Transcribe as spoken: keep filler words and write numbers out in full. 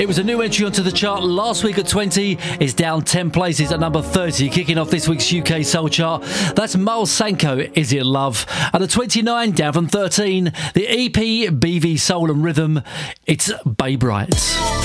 It was a new entry onto the chart last week at twenty. It's down ten places at number thirty, kicking off this week's U K Soul Chart. That's Miles Sanko, Is It Love? And at twenty-nine, down from thirteen, the E P B V Soul and Rhythm, it's Babe Right.